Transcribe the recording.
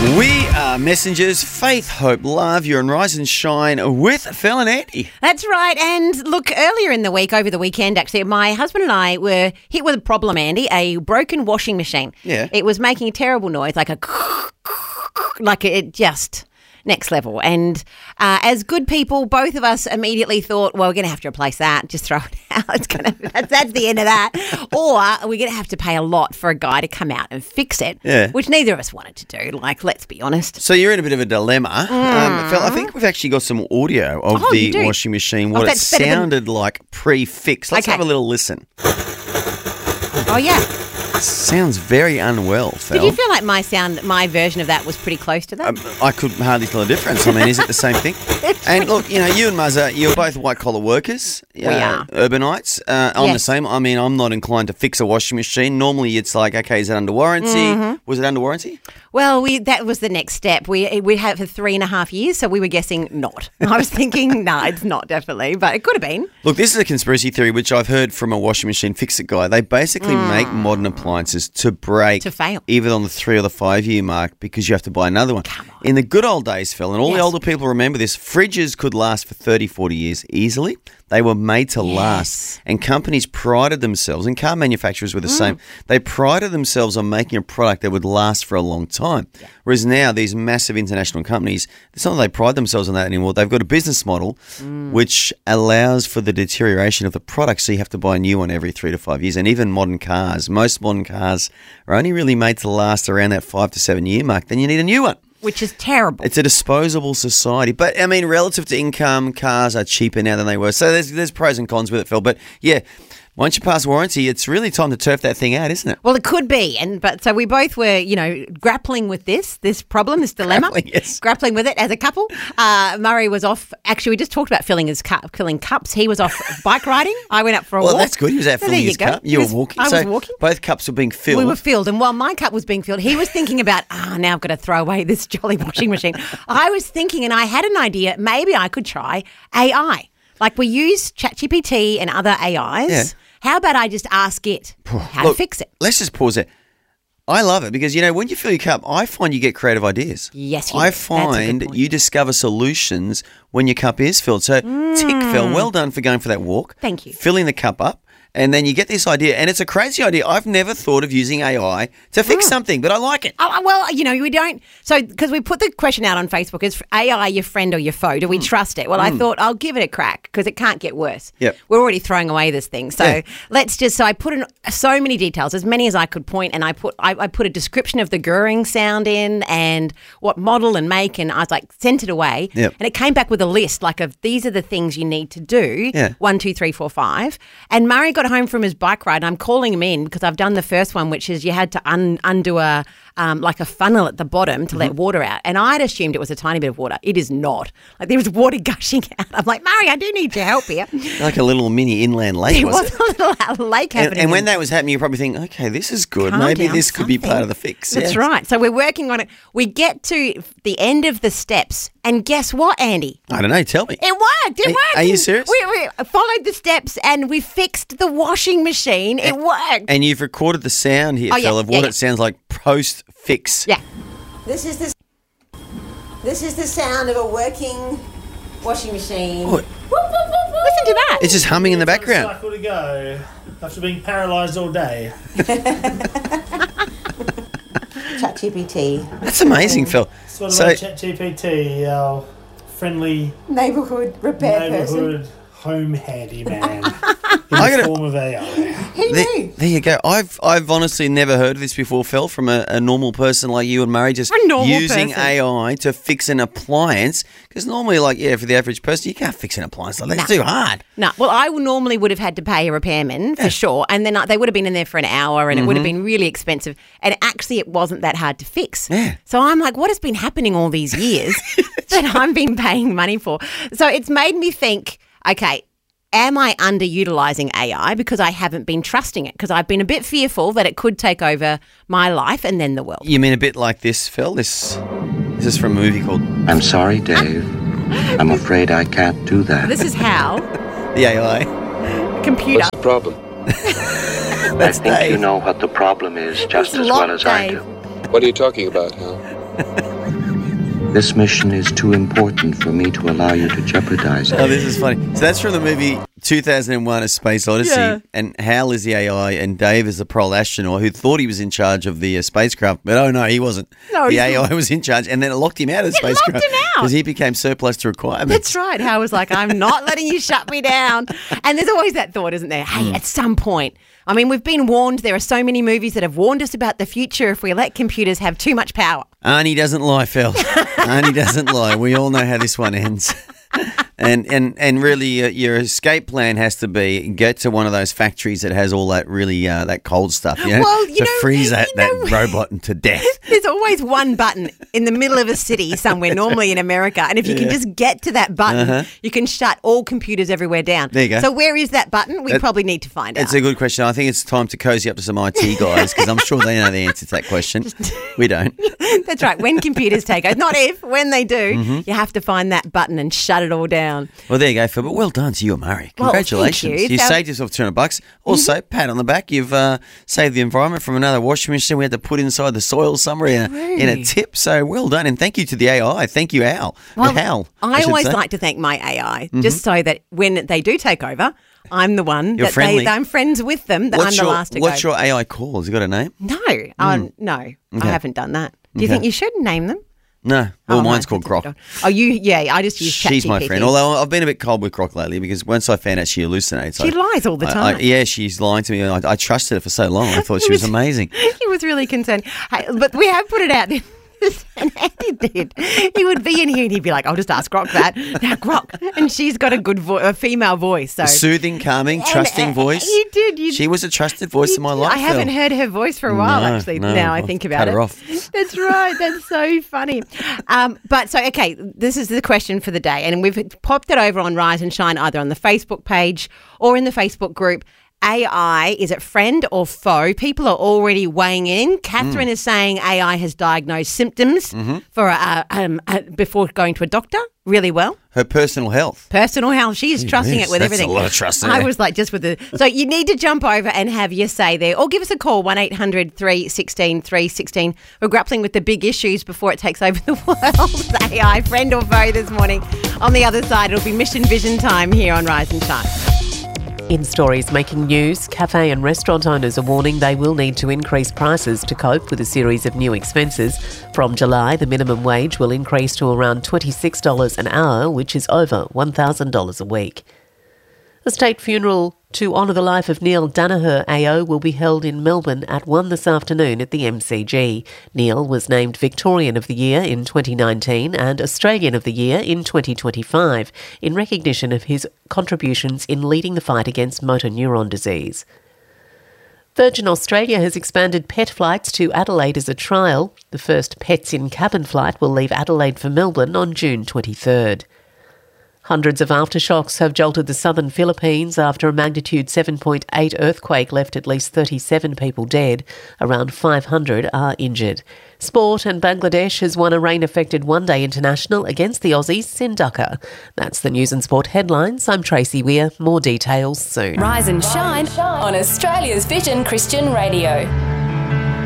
We are messengers, faith, hope, love. You're on Rise and Shine with Phil and Andy. That's right. And look, earlier in the week, over the weekend, actually, my husband and I were hit with a problem, Andy, a broken washing machine. Yeah. It was making a terrible noise, like it just next level. And as good people, both of us immediately thought, well, we're going to have to replace that. Just throw it out. That's the end of that. Or we're going to have to pay a lot for a guy to come out and fix it, which neither of us wanted to do. Like, let's be honest. So you're in a bit of a dilemma. Phil, I think we've actually got some audio of the washing machine, what it sounded like pre-fixed. Let's have a little listen. Oh, yeah. Sounds very unwell, Phil. Did you feel like my version of that was pretty close to that? I could hardly tell a difference. I mean, is it the same thing? And look, you and Muzza, you're both white-collar workers. We are. Urbanites. I'm the same. I mean, I'm not inclined to fix a washing machine. Normally, it's like, okay, is it under warranty? Mm-hmm. Was it under warranty? Well, that was the next step. We had it for 3.5 years, so we were guessing not. I was thinking, no, it's not definitely, but it could have been. Look, this is a conspiracy theory, which I've heard from a washing machine fix-it guy. They basically make modern appliances to break, to fail, either on the 3 or the 5 year mark, because you have to buy another one. Come on. In the good old days, Phil, and all the older people remember this, fridges could last for 30, 40 years easily. They were made to last, and companies prided themselves, and car manufacturers were the same. They prided themselves on making a product that would last for a long time. Yeah. Whereas now, these massive international companies, it's not that they pride themselves on that anymore. They've got a business model which allows for the deterioration of the product, so you have to buy a new one every 3 to 5 years. And even modern cars, most modern cars are only really made to last around that 5 to 7 year mark. Then you need a new one. Which is terrible. It's a disposable society. But, I mean, relative to income, cars are cheaper now than they were. So there's pros and cons with it, Phil. But, yeah, once you pass warranty, it's really time to turf that thing out, isn't it? Well, it could be. So we both were, grappling with this problem, this dilemma. Grappling with it as a couple. Murray was off. Actually, we just talked about filling cups. He was off bike riding. I went up for a walk. Well, that's good. He was out filling his cup. You were walking. I was walking. Both cups were being filled. We were filled. And while my cup was being filled, he was thinking about, now I've got to throw away this jolly washing machine. I was thinking, and I had an idea, maybe I could try AI. Like we use ChatGPT and other AIs. Yeah. How about I just ask it how to fix it? Let's just pause it. I love it because, when you fill your cup, I find you get creative ideas. Yes, you do. I find you discover solutions when your cup is filled. So, tick, Phil. Well done for going for that walk. Thank you. Filling the cup up. And then you get this idea, and it's a crazy idea. I've never thought of using AI to fix something, but I like it. Oh, well, we don't. So, because we put the question out on Facebook, is AI your friend or your foe? Do we trust it? Well, I thought I'll give it a crack because it can't get worse. Yep. We're already throwing away this thing. So so I put in so many details, as many as I could point, and I put a description of the Goering sound in and what model and make, and I was like, sent it away. Yep. And it came back with a list, of these are the things you need to do. Yeah. 1, 2, 3, 4, 5. And Murray got home from his bike ride, and I'm calling him in because I've done the first one, which is you had to undo a funnel at the bottom to let water out. And I'd assumed it was a tiny bit of water. It is not. There was water gushing out. I'm like, Murray, I do need your help here. Like a little mini inland lake, it was a little lake happening. And when that was happening, you probably think, okay, this is good. Maybe this could be part of the fix. That's right. So we're working on it. We get to the end of the steps, and guess what, Andy? I don't know. Tell me. It worked. It worked. Are you serious? We followed the steps, and we fixed the washing machine. It worked. And you've recorded the sound here, Phil, of what it sounds like post-fix. Yeah. This is the sound of a working washing machine. Oh. Listen to that. It's just humming in the background. Cycle to go after being paralysed all day. ChatGPT. That's amazing, Phil. Sort of like ChatGPT, our friendly neighbourhood repair person. Home handyman in the form of AI. Who knew? There you go. I've honestly never heard of this before, Phil, from a normal person like you and Murray, just using AI to fix an appliance. Because normally, for the average person, you can't fix an appliance like that. It's too hard. No. Well, I normally would have had to pay a repairman for sure, and then they would have been in there for an hour, and it would have been really expensive. And actually, it wasn't that hard to fix. Yeah. So I'm like, what has been happening all these years that I've been paying money for? So it's made me think, okay, am I underutilising AI because I haven't been trusting it? Because I've been a bit fearful that it could take over my life and then the world. You mean a bit like this, Phil? This is from a movie called... I'm sorry, Dave. I'm afraid I can't do that. This is Hal. The AI. Computer. What's the problem? I think you know what the problem is just as well as I do. What are you talking about, Hal? This mission is too important for me to allow you to jeopardize it. Oh, this is funny. So that's from the movie 2001: A Space Odyssey. Yeah. And Hal is the AI and Dave is the prole astronaut who thought he was in charge of the spacecraft. But oh no, he wasn't. No, the AI was in charge and then it locked him out of the spacecraft. Locked him out. Because he became surplus to requirements. That's right. Hal was like, I'm not letting you shut me down. And there's always that thought, isn't there? Hey, at some point, I mean, we've been warned. There are so many movies that have warned us about the future if we let computers have too much power. Arnie doesn't lie, Phil. Arnie doesn't lie. We all know how this one ends. And really, your escape plan has to be get to one of those factories that has all that really that cold stuff. You know, Well, freeze that robot to death. There's always one button in the middle of a city somewhere, normally in America. And if you can just get to that button, you can shut all computers everywhere down. There you go. So where is that button? We probably need to find out. It's a good question. I think it's time to cozy up to some IT guys because I'm sure they know the answer to that question. We don't. That's right. When computers take over, not if, when they do, you have to find that button and shut it all down. Well, there you go, Phil. But well done to you and Murray. Well, Congratulations. thank you. Saved yourself $200. Also, pat on the back. You've saved the environment from another washing machine we had to put inside the soil somewhere in a tip. So well done. And thank you to the AI. Thank you, Al. Well, Hal, I always like to thank my AI just so that when they do take over, I'm the one You're friendly. I'm friends with them, that I'm the last to go. What's your AI called? Has it got a name? No, no, I haven't done that. Do you think you should name them? No. Well, Oh, mine's no, called Croc. Oh, I just use She's my ChatGPT. friend. Although I've been a bit cold with Croc lately because once I found out she hallucinates. She lies all the time. Yeah, she's lying to me. I trusted her for so long. I thought she was amazing. He was really concerned. Hey, but we have put it out. And Andy did. He would be in here and he'd be like, I'll just ask Grok that. Now, Grok. And she's got a female voice. So Soothing, calming, trusting voice. You did. She was a trusted voice in my life. I haven't heard her voice for a while, actually, now I think about cut it. her off. That's right. That's so funny. Okay, this is the question for the day. And we've popped it over on Rise and Shine, either on the Facebook page or in the Facebook group. AI, is it friend or foe? People are already weighing in. Catherine is saying AI has diagnosed symptoms for before going to a doctor really well. Her personal health. Personal health. She is trusting it with that's everything. a lot of trust in I there. was like, just with the... So you need to jump over and have your say there. Or give us a call, 1-800-316-316. We're grappling with the big issues before it takes over the world. AI, friend or foe this morning. On the other side, it'll be Mission Vision time here on Rise and Shine. In stories making news, cafe and restaurant owners are warning they will need to increase prices to cope with a series of new expenses. From July, the minimum wage will increase to around $26 an hour, which is over $1,000 a week. A state funeral to honour the life of Neil Danaher AO will be held in Melbourne at 1 this afternoon at the MCG. Neil was named Victorian of the Year in 2019 and Australian of the Year in 2025 in recognition of his contributions in leading the fight against motor neuron disease. Virgin Australia has expanded pet flights to Adelaide as a trial. The first Pets in Cabin flight will leave Adelaide for Melbourne on June 23rd. Hundreds of aftershocks have jolted the southern Philippines after a magnitude 7.8 earthquake left at least 37 people dead. Around 500 are injured. Sport, and Bangladesh has won a rain-affected one-day international against the Aussies in Dhaka. That's the news and sport headlines. I'm Tracy Weir. More details soon. Rise and shine on Australia's Vision Christian Radio.